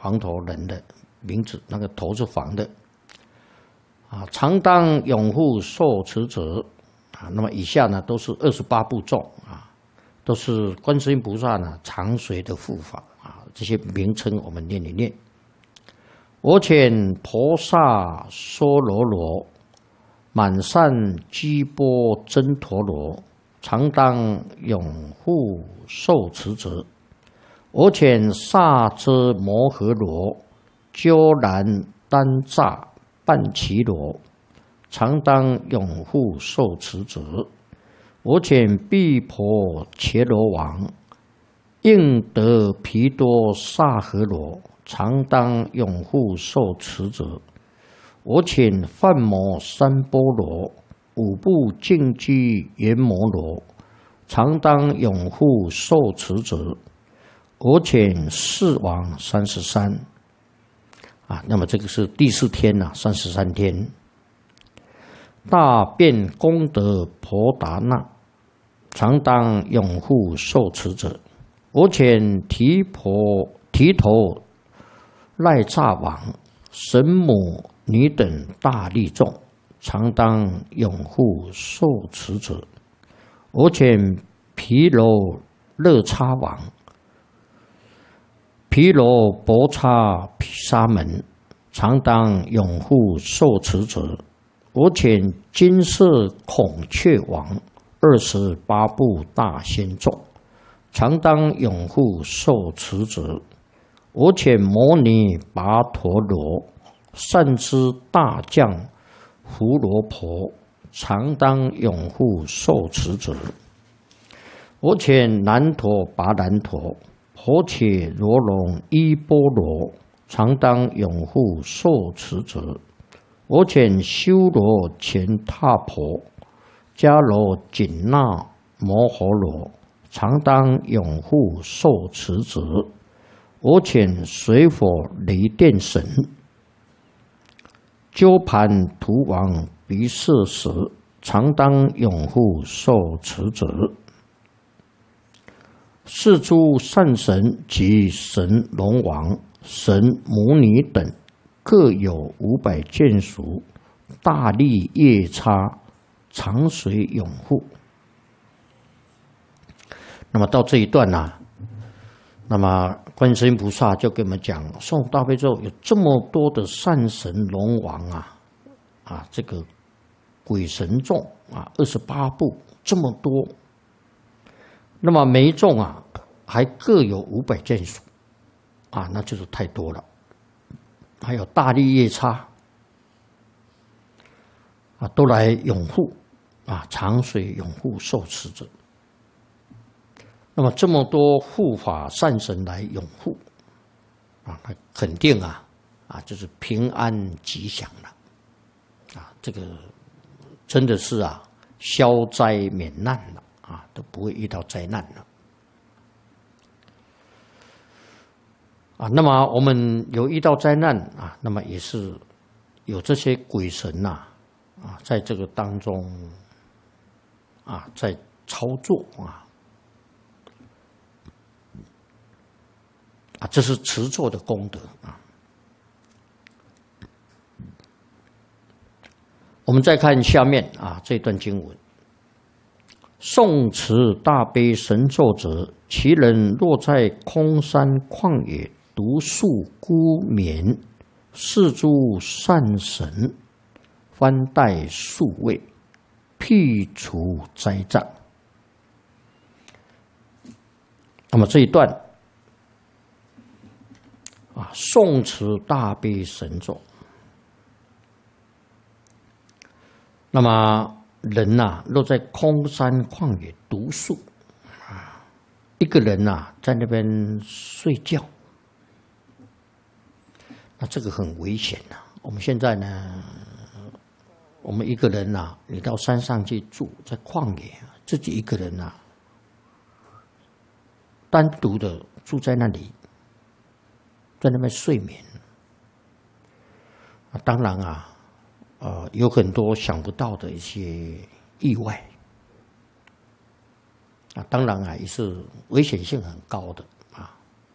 黄头人的名字，那个头是黄的啊。常当拥护受持者啊。那么以下呢都是28部咒啊，都是观世音菩萨呢常随的护法啊。这些名称我们念一念。我遣菩萨娑罗罗，满善居波真陀罗，常当拥护受持者。我遣萨遮摩诃罗，鸠然丹吒半耆罗，常当拥护受持者。我遣毗婆伽罗王，应得毗多萨诃罗，常当拥护受持者。我遣梵摩三波罗，五部净居阎摩罗，常当拥护受持者。我遣四王33啊，那么这个是第4天呐，33天。大辩功德婆达那，常当拥护受持者。我遣提头赖诈王、神母女等大利众，常当拥护受持者。我遣毗罗勒叉王、毗罗婆叉毗沙门，常当拥护受持者。我遣金色孔雀王28部大仙众，常当拥护受持者。我遣摩尼跋陀罗、善知大将胡罗婆，常当拥护受持者。我遣南陀跋难陀、婆伽罗龙依波罗，常当拥护受持者。我遣修罗乾闼婆、迦罗紧那摩诃罗，常当拥护受持者。我遣水火雷电神、鸠盘荼王鼻舍时，常当拥护受持者。是诸善神及神龙王、神母女等，各有500眷属，大利夜叉，常随拥护。那么到这一段呢，那么观世音菩萨就跟我们讲，诵大悲咒有这么多的善神龙王啊，这个鬼神众啊，28部这么多。那么每一众啊，还各有500眷属啊，那就是太多了。还有大利夜叉啊，都来拥护啊，常随拥护受持者。那么这么多护法善神来拥护啊，那肯定啊就是平安吉祥了啊，这个真的是啊消灾免难了啊，都不会遇到灾难了啊。那么我们有遇到灾难啊，那么也是有这些鬼神呐在这个当中在操作这是持咒的功德啊。我们再看下面这段经文：诵持大悲神咒者，其人若在空山旷野独宿孤眠，是诸善神翻带数位，辟除灾障。那么这一段诵持大悲神咒，那么人若在空山旷野独宿一个人在那边睡觉，那这个很危险我们现在呢，我们一个人你到山上去住，在旷野自己一个人单独的住在那里，在那边睡眠当然有很多想不到的一些意外当然也是危险性很高的。